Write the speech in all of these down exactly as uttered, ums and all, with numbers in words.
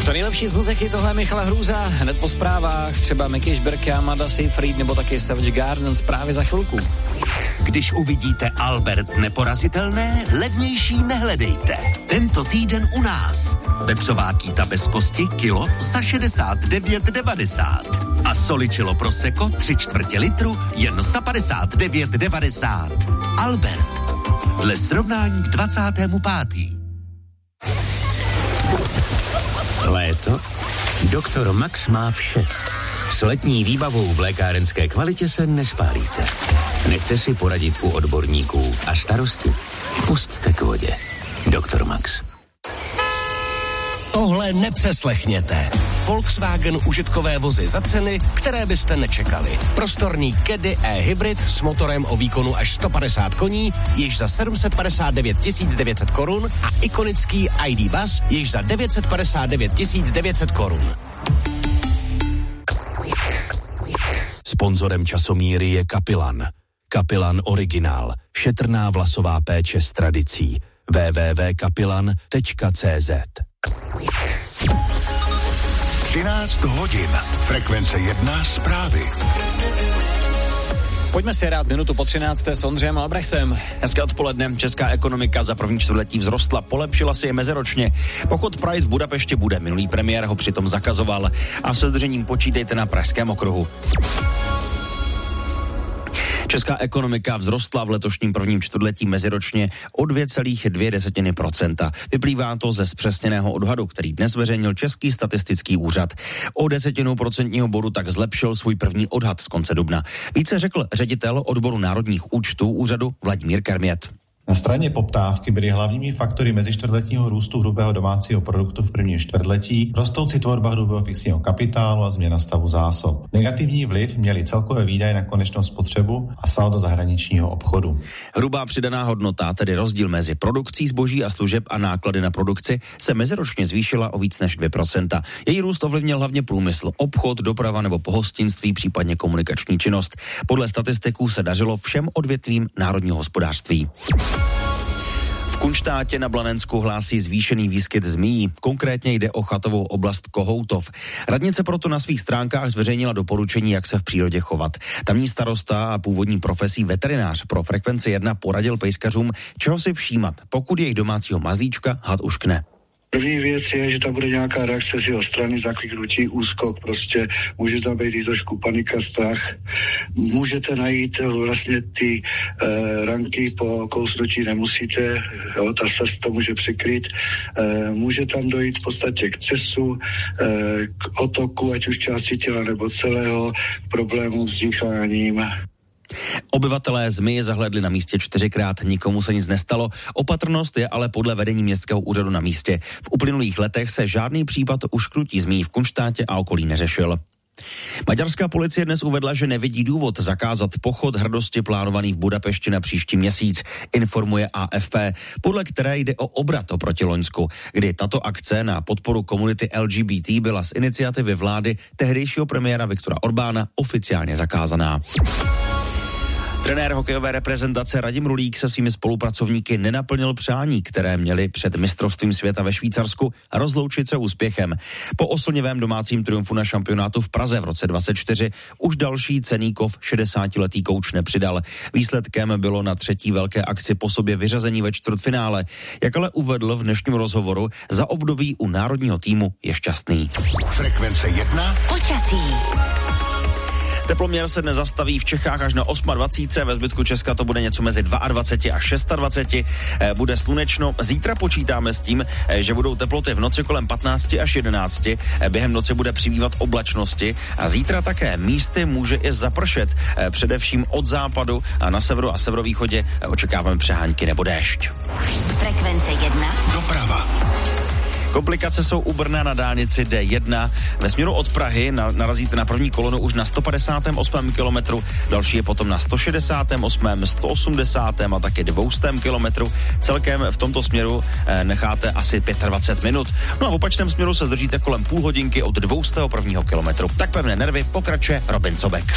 To nejlepší z muziky, tohle Michala Hrůza, hned po zprávách, třeba Mickey Šberka, Amanda Seyfried nebo taky Savage Garden, zprávy za chvilku. Když uvidíte Albert neporazitelné, levnější nehledejte. Tento týden u nás. Vepřová kýta bez kosti, kilo za šedesát devět devadesát. A soličilo prosecco tři čtvrtě litru jen za padesát devět devadesát. Albert. Dle srovnání k dvacátému pátému Léto? Doktor Max má vše. S letní výbavou v lékárenské kvalitě se nespálíte. Nechte si poradit u odborníků a starosti pusťte k vodě. Doktor Max. Tohle nepřeslechněte. Volkswagen užitkové vozy za ceny, které byste nečekali. Prostorný Caddy e-hybrid s motorem o výkonu až sto padesát koní, již za sedm set padesát devět tisíc devět set korun a ikonický I D Buzz již za devět set padesát devět tisíc devět set korun. Sponzorem časomíry je Kapilan. Kapilan Originál. Šetrná vlasová péče s tradicí. w w w tečka kapilan tečka c z třináct hodin. Frekvence jedna zprávy. Pojďme si hrát minutu po třinácté s Ondřejem Albrechtem. Hezké odpoledne. Česká ekonomika za první čtvrtletí vzrostla, polepšila si je meziročně. Pochod Pride v Budapešti bude, minulý premiér ho přitom zakazoval. A se zdržením počítejte na Pražském okruhu. Česká ekonomika vzrostla v letošním prvním čtvrtletí meziročně o dvě celá dvě desetiny procenta. Vyplývá to ze zpřesněného odhadu, který dnes zveřejnil Český statistický úřad. O desetinu procentního bodu tak zlepšil svůj první odhad z konce dubna. Více řekl ředitel odboru národních účtů úřadu Vladimír Kermět. Na straně poptávky byly hlavními faktory mezičtvrtletního růstu hrubého domácího produktu v prvním čtvrtletí rostoucí tvorba hrubého fixního kapitálu a změna stavu zásob. Negativní vliv měly celkové výdaje na konečnou spotřebu a saldo zahraničního obchodu. Hrubá přidaná hodnota, tedy rozdíl mezi produkcí zboží a služeb a náklady na produkci, se meziročně zvýšila o víc než dvě procenta. Její růst ovlivnil hlavně průmysl, obchod, doprava nebo pohostinství, případně komunikační činnost. Podle statistiků se dařilo všem odvětvím národního hospodářství. V Kunštátě na Blanensku hlásí zvýšený výskyt zmíjí. Konkrétně jde o chatovou oblast Kohoutov. Radnice proto na svých stránkách zveřejnila doporučení, jak se v přírodě chovat. Tamní starosta a původní profesí veterinář pro Frekvenci jedna poradil pejskařům, čeho si všímat, pokud jejich domácího mazlíčka had uškne. První věc je, že tam bude nějaká reakce z jeho strany, zakliknutí, úskok, prostě může tam být i trošku panika, strach. Můžete najít vlastně ty e, ranky po kousnutí, nemusíte, jo, ta srst to může přikryt. E, může tam dojít v podstatě k třesu, e, k otoku, ať už části těla nebo celého, k problému s dýcháním. Obyvatelé zmije zahlédli na místě čtyřikrát, nikomu se nic nestalo. Opatrnost je ale podle vedení městského úřadu na místě. V uplynulých letech se žádný případ uškrtí zmijí v Kunštátě a okolí neřešil. Maďarská policie dnes uvedla, že nevidí důvod zakázat pochod hrdosti plánovaný v Budapešti na příští měsíc, informuje A F P, podle které jde o obrat oproti loňsku, kdy tato akce na podporu komunity L G B T byla z iniciativy vlády tehdejšího premiéra Viktora Orbána oficiálně zakázaná. Trenér hokejové reprezentace Radim Rulík se svými spolupracovníky nenaplnil přání, které měli před mistrovstvím světa ve Švýcarsku rozloučit se úspěchem. Po oslnivém domácím triumfu na šampionátu v Praze v roce dvacet čtyři už další cenný kov šedesátiletý kouč nepřidal. Výsledkem bylo na třetí velké akci po sobě vyřazení ve čtvrtfinále. Jak ale uvedl v dnešním rozhovoru, za období u národního týmu je šťastný. Frekvence jedna. Počasí. Teploměr se dnes zastaví v Čechách až na dvacet osm, ve zbytku Česka to bude něco mezi dvacet dva a dvacet šest, bude slunečno. Zítra počítáme s tím, že budou teploty v noci kolem patnáct až jedenáct, během noci bude přibývat oblačnosti a zítra také místy může i zapršet, především od západu a na severu a severovýchodě očekáváme přehánky nebo déšť. Frekvence jedna. Doprava. Komplikace jsou u Brna na dálnici D jedna. Ve směru od Prahy narazíte na první kolonu už na sto padesátém osmém kilometru, další je potom na sto šedesátém osmém, sto osmdesátém a taky dvěstém kilometru. Celkem v tomto směru eh, necháte asi dvacet pět minut. No a v opačném směru se zdržíte kolem půl hodinky od dvěstého prvního kilometru. Tak pevné nervy, pokračuje Robin Sobek.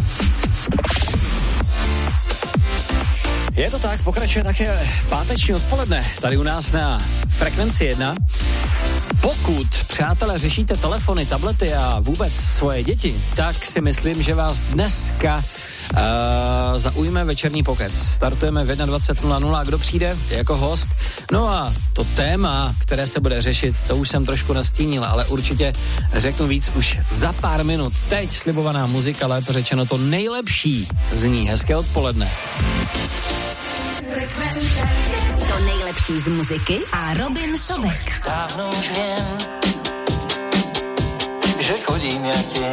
Je to tak, pokračuje také páteční odpoledne tady u nás na Frekvenci jedna. Pokud, přátelé, řešíte telefony, tablety a vůbec svoje děti, tak si myslím, že vás dneska uh, zaujme večerní pokec. Startujeme v dvacet jedna nula nula a kdo přijde jako host? No a to téma, které se bude řešit, to už jsem trošku nastínil, ale určitě řeknu víc už za pár minut. Teď slibovaná muzika, lépe řečeno to nejlepší zní. Hezké odpoledne. To nejlepší z muziky a Robin Sobek. Dávno už vím, že chodím jak tě.